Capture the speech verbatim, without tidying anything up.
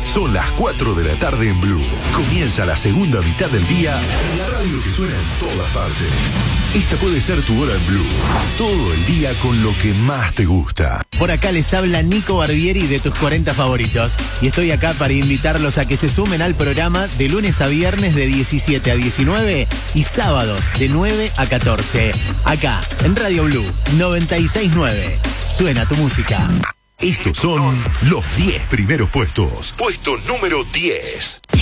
Son las cuatro de la tarde en Blue. Comienza la segunda mitad del día en la radio que suena en todas partes. Esta puede ser tu hora en Blue. Todo el día con lo que más te gusta. Por acá les habla Nico Barbieri de Tus cuarenta Favoritos. Y estoy acá para invitarlos a que se sumen al programa de lunes a viernes de diecisiete a diecinueve y sábados de nueve a catorce. Acá, en Radio Blue, noventa y seis punto nueve. Suena tu música. Estos son los diez primeros puestos. Puesto número diez.